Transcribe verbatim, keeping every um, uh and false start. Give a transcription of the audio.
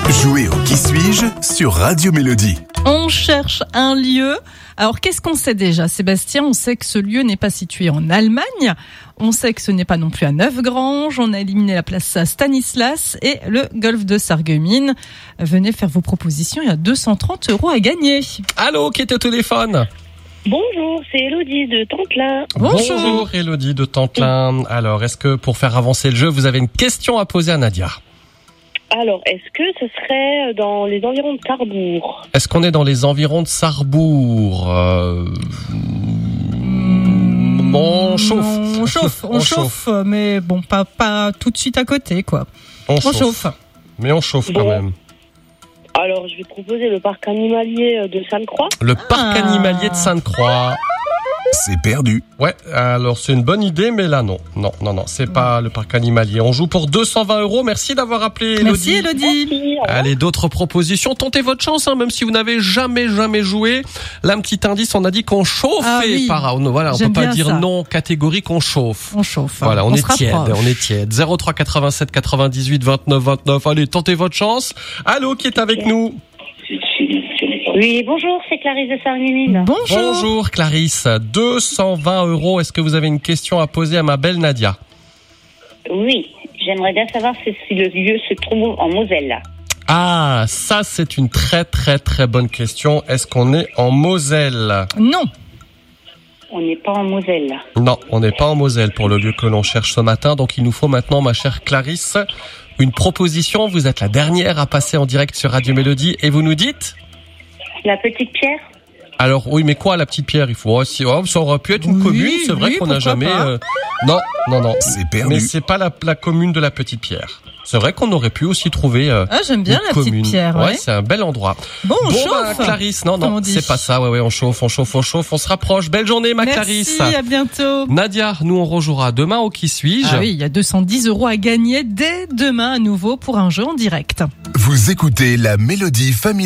Jouez au Qui suis-je sur Radio Mélodie. On cherche un lieu. Alors, qu'est-ce qu'on sait déjà, Sébastien? On sait que ce lieu n'est pas situé en Allemagne. On sait que ce n'est pas non plus à Neufgrange. On a éliminé la place Stanislas et le golfe de Sarreguemines. Venez faire vos propositions. Il y a deux cent trente euros à gagner. Allô, qui est au téléphone? Bonjour, c'est Élodie de Tantelin. Bonjour. Bonjour, Élodie de Tantelin. Alors, est-ce que pour faire avancer le jeu, vous avez une question à poser à Nadia? Alors, est-ce que ce serait dans les environs de Sarrebourg? Est-ce qu'on est dans les environs de Sarrebourg? euh... On chauffe. On chauffe, on, On chauffe, mais bon, pas, pas tout de suite à côté, quoi. On, On chauffe. chauffe. Mais on chauffe quand Bon. même. Alors, je vais proposer le parc animalier de Sainte-Croix. Le parc Ah. animalier de Sainte-Croix. C'est perdu. Ouais, alors c'est une bonne idée, mais là non. Non, non, non, c'est pas le parc animalier. On joue pour deux cent vingt euros. Merci d'avoir appelé, Élodie. Merci, Élodie. Merci, au revoir. Allez, d'autres propositions. Tentez votre chance, hein, même si vous n'avez jamais, jamais joué. Là, un petit indice, on a dit qu'on chauffait Ah oui. par... Voilà, on J'aime peut pas bien dire ça. non catégorique, on chauffe. On chauffe. Voilà, on, on est se tiède, rapproche. on est tiède. zéro trois quatre-vingt-sept quatre-vingt-dix-huit vingt-neuf vingt-neuf. Allez, tentez votre chance. Allô, qui est avec nous? Oui, bonjour, c'est Clarisse de Sarreguemines. Bonjour. Bonjour Clarisse, deux cent vingt euros. Est-ce que vous avez une question à poser à ma belle Nadia? Oui, j'aimerais bien savoir si le lieu se trouve en Moselle. Ah, ça c'est une très très très bonne question. Est-ce qu'on est en Moselle? Non. On n'est pas en Moselle. Non, on n'est pas en Moselle pour le lieu que l'on cherche ce matin. Donc il nous faut maintenant, ma chère Clarisse, une proposition. Vous êtes la dernière à passer en direct sur Radio Mélodie et vous nous dites? La Petite Pierre? Alors oui, mais quoi, la Petite Pierre? Il faut aussi, oh, ça aurait pu être une Oui, commune. C'est vrai oui, qu'on n'a pourquoi jamais. pas. euh, Non, non, non. C'est perdu. Mais c'est pas la, la commune de la Petite Pierre. C'est vrai qu'on aurait pu aussi trouver. Euh, Ah, j'aime bien une la commune. petite pierre. Ouais, Ouais. c'est un bel endroit. Bon, on bon, chauffe. bah, Clarisse, non, comme non, on dit. c'est pas ça. Ouais, ouais, on chauffe, on chauffe, on chauffe, on se rapproche. Belle journée, ma Merci, Clarisse. à bientôt. Nadia, nous on rejouera demain au Qui suis-je? Ah oui, il y a deux cent dix euros à gagner dès demain à nouveau pour un jeu en direct. Vous écoutez la Mélodie familiale.